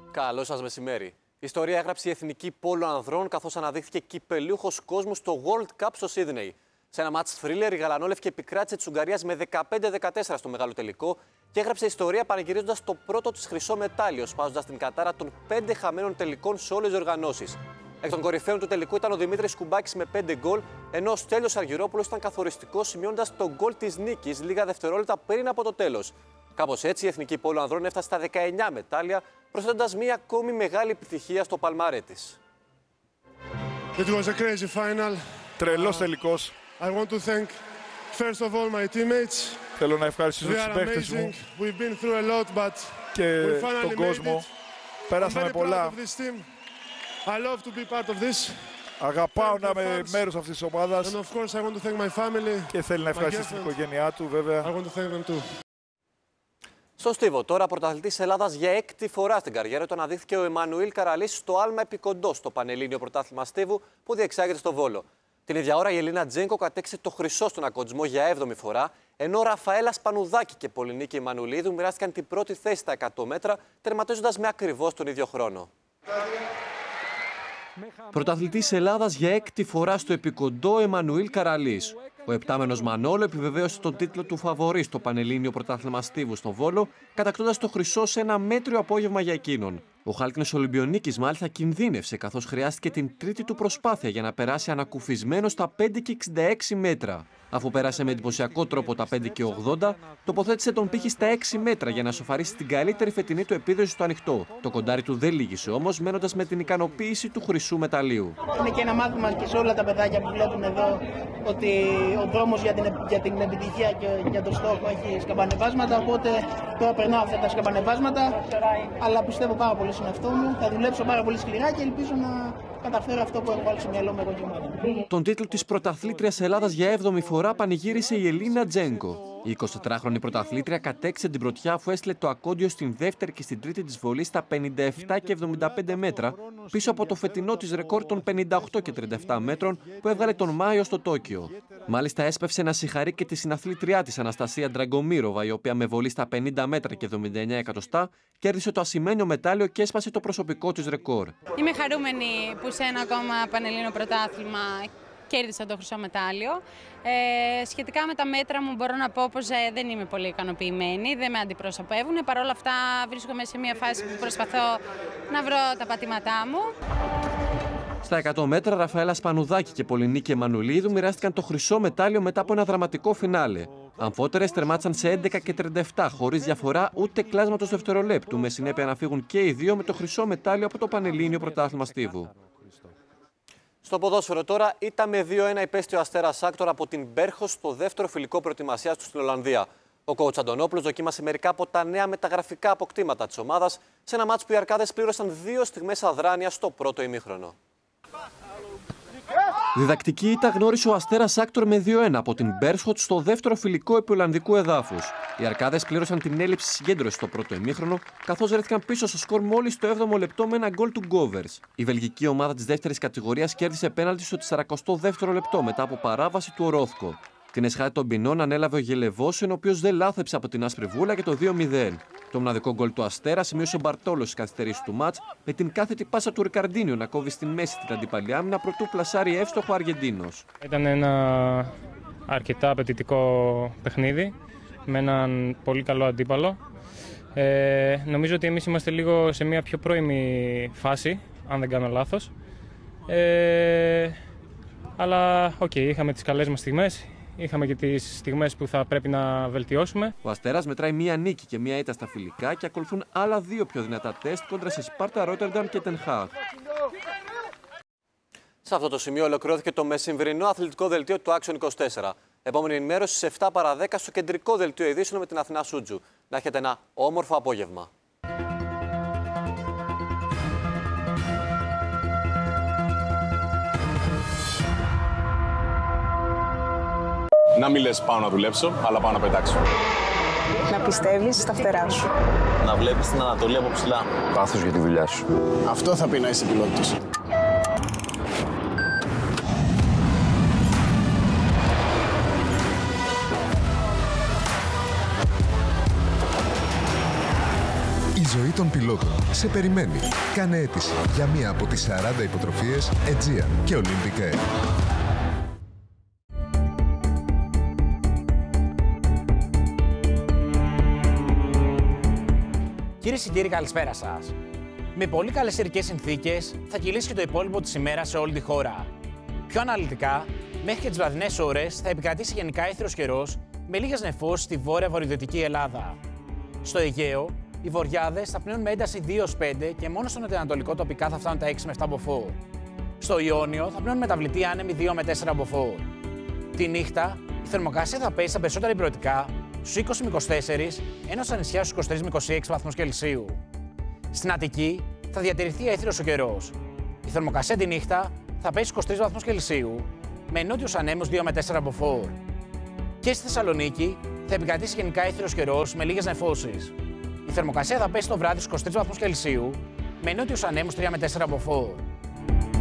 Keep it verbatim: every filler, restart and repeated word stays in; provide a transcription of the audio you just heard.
Καλό σας μεσημέρι. Η ιστορία έγραψε η Εθνική Πόλο Ανδρών, καθώς αναδείχθηκε κυπελούχος κόσμου στο World Cup στο Σίδνεϊ. Σε ένα μάτς θρίλερ, η γαλανόλευκη επικράτησε της Ουγγαρίας με δεκαπέντε δεκατέσσερα στο μεγάλο τελικό και έγραψε ιστορία πανηγυρίζοντας το πρώτο της χρυσό μετάλλιο, σπάζοντας την κατάρα των πέντε χαμένων τελικών σε όλες τις οργανώσεις. Εκ των κορυφαίων του τελικού ήταν ο Δημήτρης Κουμπάκης με πέντε γκολ, ενώ ο Στέλιος Αργυρόπουλος ήταν καθοριστικός, σημειώνοντας το γκολ της νίκης λίγα δευτερόλεπτα πριν από το τέλος. Κάπως έτσι, η Εθνική Πόλο Ανδρών έφτασε στα δεκαεννιά μετάλλια, προσθέτοντας μία ακόμη μεγάλη επιτυχία στο παλμάρε της. It was a crazy final. Τρελός τελικός. I want to thank first of all my teammates. Θέλω να ευχαριστήσω τους συμπαίκτες μου We've been through a lot, but και we finally τον κόσμο. Πέρασαμε πολλά. I love to be part of this. Αγαπάω να είμαι μέρος αυτής της ομάδας. And of course I want to thank my family. Και θέλει να ευχαριστήσει την οικογένειά του, βέβαια. I want to thank them too. Στο Στίβο, τώρα πρωταθλητής Ελλάδας για έκτη φορά στην καριέρα του, αναδείχθηκε ο Εμμανουήλ Καραλής στο άλμα επικοντό στο Πανελλήνιο Πρωτάθλημα Στίβου που διεξάγεται στο Βόλο. Την ίδια ώρα η Ελίνα Τζένκο κατέκτησε το χρυσό στον ακοντισμό για έβδομη φορά, ενώ ο Ραφαέλα Σπανουδάκη και Πολυνίκη Εμμανουλίδου μοιράστηκαν την πρώτη θέση στα εκατό μέτρα, τερματίζοντας με ακριβώς τον ίδιο χρόνο. Πρωταθλητής Ελλάδας για έκτη φορά στο επικοντό Εμμανουήλ Καραλής. Ο επτάμενος Μανόλο επιβεβαίωσε τον τίτλο του φαβορί στο Πανελλήνιο Πρωτάθλημα Στίβου στο Βόλο, κατακτώντας το χρυσό σε ένα μέτριο απόγευμα για εκείνον. Ο χάλκινος Ολυμπιονίκης μάλιστα κινδύνευσε, καθώς χρειάστηκε την τρίτη του προσπάθεια για να περάσει ανακουφισμένο στα πέντε και εξήντα έξι μέτρα. Αφού πέρασε με εντυπωσιακό τρόπο τα πέντε και ογδόντα, τοποθέτησε τον πύχη στα έξι μέτρα για να σοφαρίσει την καλύτερη φετινή του επίδοση στο ανοιχτό. Το κοντάρι του δεν λύγησε όμως, μένοντας με την ικανοποίηση του χρυσού μεταλλίου. Είναι και ένα μάθημα και σε όλα τα παιδάκια που βλέπουν εδώ ότι ο δρόμος για την, για την επιτυχία και για τον στόχο έχει σκαμπανεβάσματα. Οπότε τώρα περνάω αυτά τα σκαμπανεβάσματα, αλλά πιστεύω πάρα πολύ στον εαυτό μου. Θα δουλέψω πάρα πολύ σκληρά και ελπίζω να καταφέρω αυτό που έχω βάλει στο μυαλό μου εγώ και ομάδα. Τον τίτλο της πρωταθλήτριας Ελλάδας για έβδομη φορά πανηγύρισε η Ελίνα Τζένκο. Η εικοσιτετράχρονη πρωταθλήτρια κατέκτησε την πρωτιά αφού έστειλε το ακόντιο στην δεύτερη και στην τρίτη της βολή στα πενήντα επτά και εβδομήντα πέντε μέτρα, πίσω από το φετινό της ρεκόρ των πενήντα οκτώ και τριάντα επτά μέτρων που έβγαλε τον Μάιο στο Τόκιο. Μάλιστα έσπευσε να συγχαρεί και τη συναθλήτριά της Αναστασία Ντραγκομύροβα, η οποία με βολή στα πενήντα μέτρα και εβδομήντα εννιά εκατοστά κέρδισε το ασημένιο μετάλλιο και έσπασε το προσωπικό της ρεκόρ. Είμαι χαρούμενη που σε ένα ακόμα Πανελλήνιο πρωτάθλημα κέρδισα το χρυσό μετάλλιο. Ε, σχετικά με τα μέτρα μου μπορώ να πω πως ε, δεν είμαι πολύ ικανοποιημένη, δεν με αντιπροσωπεύουν. Παρ' όλα αυτά βρίσκομαι σε μια φάση που προσπαθώ να βρω τα πατήματά μου. Στα εκατό μέτρα, Ραφαέλα Σπανουδάκη και Πολυνίκη Εμμανουλίδου μοιράστηκαν το χρυσό μετάλλιο μετά από ένα δραματικό φινάλε. Αμφότερες τερμάτισαν σε έντεκα και τριάντα επτά, χωρίς διαφορά ούτε κλάσματος δευτερολέπτου, με συνέπεια να φύγουν και οι δύο με το χρυσό μετάλλιο από το Πανελλήνιο Πρωτάθλημα Στίβου. Στο ποδόσφαιρο τώρα, ήταν με δύο ένα υπέστη ο Αστέρας Άκτορ από την Μπέρχος στο δεύτερο φιλικό προετοιμασίας του στην Ολλανδία. Ο κόουτς Αντωνόπουλος δοκίμασε μερικά από τα νέα μεταγραφικά αποκτήματα της ομάδας σε ένα μάτς που οι Αρκάδες πλήρωσαν δύο στιγμές αδράνειας στο πρώτο ημίχρονο. Διδακτική ήττα γνώρισε ο Αστέρας Άκτορ με δύο ένα από την Μπέρχοτ στο δεύτερο φιλικό επί Ολλανδικού εδάφους. Οι Αρκάδες πλήρωσαν την έλλειψη συγκέντρωσης στο πρώτο ημίχρονο, καθώς βρέθηκαν πίσω στο σκορ μόλις το έβδομο λεπτό με ένα γκολ του Γκόβερς. Η βελγική ομάδα της δεύτερης κατηγορίας κέρδισε πέναλτι στο σαραντοστό δεύτερο λεπτό μετά από παράβαση του Ορόθκο. Την εσχάτη των ποινών ανέλαβε ο Γελεβόσεν, ο οποίος δεν λάθεψε από την άσπρη βούλα για το δύο μηδέν. Το μοναδικό γκολ του Αστέρα σημείωσε ο Μπαρτόλος στις καθυστερήσεις του μάτς, με την κάθετη πάσα του Ρικαρντίνιο να κόβει στη μέση την αντίπαλη άμυνα προτού πλασάρει εύστοχο Αργεντίνος. Ήταν ένα αρκετά απαιτητικό παιχνίδι, με έναν πολύ καλό αντίπαλο. Ε, νομίζω ότι εμείς είμαστε λίγο σε μια πιο πρώιμη φάση, αν δεν κάνω λάθος. Ε, αλλά οκ, okay, είχαμε τις καλές μας στιγμές. Είχαμε και τις στιγμές που θα πρέπει να βελτιώσουμε. Ο Αστέρας μετράει μία νίκη και μία ήττα στα φιλικά και ακολουθούν άλλα δύο πιο δυνατά τεστ κόντρα σε Σπάρτα, Ρότερνταμ και Τεν Χάγ. Σε αυτό το σημείο ολοκληρώθηκε το μεσημβρινό αθλητικό δελτίο του Action είκοσι τέσσερα. Επόμενη ενημέρωση στις επτά παρά δέκα στο κεντρικό δελτίο ειδήσεων με την Αθηνά Σούτζου. Να έχετε ένα όμορφο απόγευμα. Να μην λες πάω να δουλέψω, αλλά πάω να πετάξω. Να πιστεύεις στα φτερά σου. Να βλέπεις την Ανατολή από ψηλά. Πάθος για τη δουλειά σου. Αυτό θα πει να είσαι πιλότος. ζωή των πιλότων σε περιμένει. Κάνε αίτηση για μία από τις σαράντα υποτροφίες Aegean και Olympic Air. Κυρίες και κύριοι, καλησπέρα σας. Με πολύ καλές καιρικές συνθήκες θα κυλήσει και το υπόλοιπο της ημέρας σε όλη τη χώρα. Πιο αναλυτικά, μέχρι και τις βραδινές ώρες θα επικρατήσει γενικά έθριος καιρός με λίγες νεφώσεις στη βόρεια-βορειοδυτική Ελλάδα. Στο Αιγαίο, οι βοριάδες θα πνέουν με ένταση δύο έως πέντε και μόνο στο νοτιοανατολικό τοπικά θα φτάνουν τα έξι με επτά μποφόρ. Στο Ιόνιο θα πνέουν μεταβλητοί άνεμοι δύο με τέσσερα μποφόρ. Τη νύχτα, η θερμοκρασία θα πέσει στα περισσότερα υπηρετικά στους είκοσι με είκοσι τέσσερα, ενώ στα νησιά στους είκοσι τρεις με είκοσι έξι βαθμούς Κελσίου. Στην Αττική θα διατηρηθεί έθριος ο καιρός. Η θερμοκρασία τη νύχτα θα πέσει είκοσι τρεις βαθμούς Κελσίου, με νότιους ανέμους δύο με τέσσερα μποφόρ. Και στη Θεσσαλονίκη θα επικρατήσει γενικά έθριος καιρός με λίγες νεφώσεις. Η θερμοκρασία θα πέσει το βράδυ στους είκοσι τρεις βαθμούς Κελσίου, με νότιους ανέμους τρία με τέσσερα μποφόρ.